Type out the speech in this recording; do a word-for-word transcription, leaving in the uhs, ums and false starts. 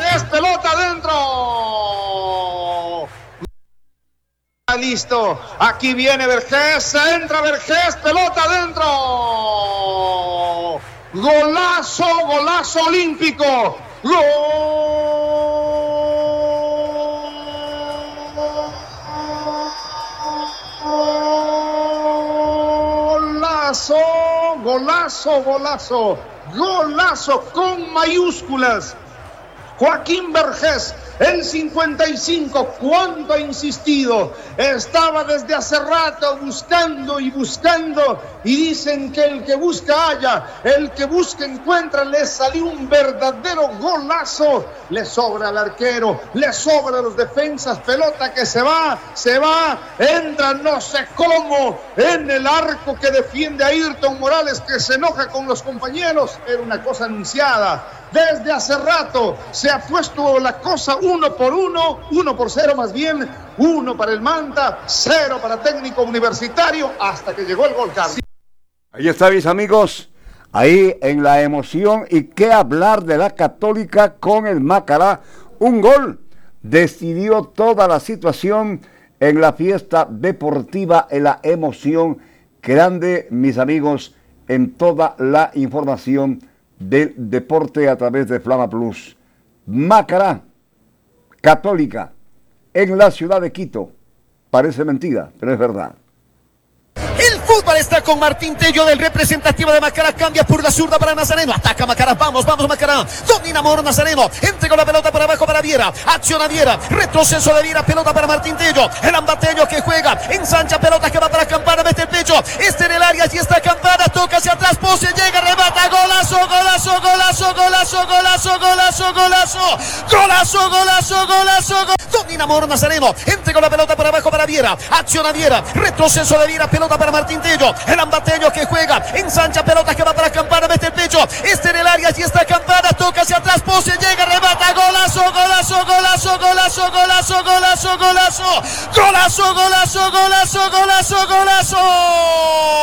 Vergés, pelota adentro. Listo, aquí viene Vergés, entra Vergés, pelota adentro. Golazo, golazo olímpico. Golazo, golazo, golazo, golazo con mayúsculas. Joaquín Vergés, el cincuenta y cinco, cuánto ha insistido, estaba desde hace rato buscando y buscando, y dicen que el que busca halla, el que busca encuentra. Le salió un verdadero golazo, le sobra al arquero, le sobra a los defensas, pelota que se va, se va, entra no sé cómo, en el arco que defiende a Ayrton Morales, que se enoja con los compañeros. Era una cosa anunciada. Desde hace rato se ha puesto la cosa uno por uno, uno por cero más bien, uno para el Manta, cero para Técnico Universitario, hasta que llegó el gol, Carlos. Ahí está, mis amigos, ahí en la emoción, y qué hablar de la Católica con el Macará. Un gol decidió toda la situación en la fiesta deportiva, en la emoción grande, mis amigos, en toda la información del deporte a través de Flama Plus. Macará, Católica, en la ciudad de Quito. Parece mentira, pero es verdad. El fútbol está con Martín Tello, del representativo de Macará. Cambia por la zurda para Nazareno. Ataca Macará. Vamos, vamos Macará. Domina Moro Nazareno. Entrega la pelota para abajo para Viera. Acciona Viera. Retroceso de Viera. Pelota para Martín Tello. El ambateño que juega. Ensancha pelota que va para Campana. Mete el pecho. Este en el área. Y está Campana. Toca hacia atrás. Pose. Llega. Remata. Golazo. Golazo. Golazo. Golazo. Golazo. Golazo. Golazo. Golazo. Golazo. Golazo. Domina Moro Nazareno. Entrega la pelota para abajo para Viera. Acciona Viera. Retroceso de Viera. Pelota para Martín Tello, el ambateño que juega, ensancha pelota que va para Campana, mete el pecho, este en el área, y está Campana, toca hacia atrás, pose, llega, remata, golazo, golazo, golazo, golazo, golazo, golazo, golazo, golazo, golazo, golazo, golazo, golazo.